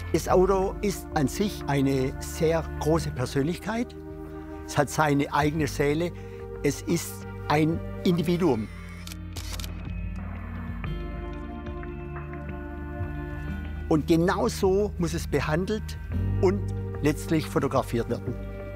Das Auto ist an sich eine sehr große Persönlichkeit. Es hat seine eigene Seele. Es ist ein Individuum. Und genau so muss es behandelt und letztlich fotografiert werden.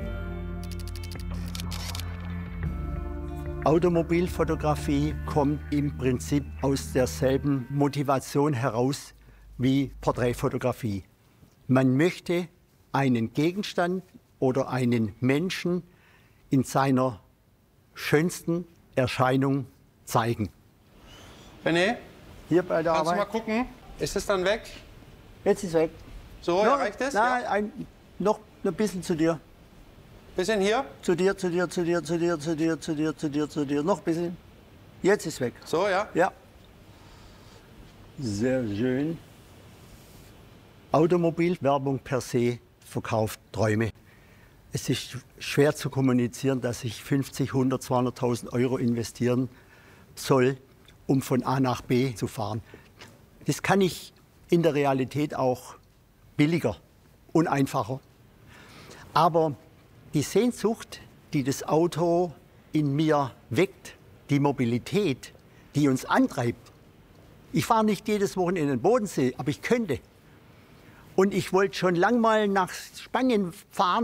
Automobilfotografie kommt im Prinzip aus derselben Motivation heraus wie Porträtfotografie. Man möchte einen Gegenstand oder einen Menschen in seiner schönsten Erscheinung zeigen. René, Hier bei der kannst du mal Arbeit. gucken? Ist es dann weg? Jetzt ist weg. So, ja, reicht es? Nein, Ja? noch ein bisschen zu dir. Bisschen hier? Zu dir, zu dir, zu dir, zu dir, zu dir, zu dir, zu dir, zu dir. Noch ein bisschen. Jetzt ist weg. So, ja? Ja. Sehr schön. Automobilwerbung per se verkauft Träume. Es ist schwer zu kommunizieren, dass ich 50, 100, 200.000 Euro investieren soll, um von A nach B zu fahren. Das kann ich in der Realität auch billiger und einfacher. Aber die Sehnsucht, die das Auto in mir weckt, die Mobilität, die uns antreibt. Ich fahre nicht jedes Wochenende in den Bodensee, aber ich könnte. Und ich wollte schon lange mal nach Spanien fahren.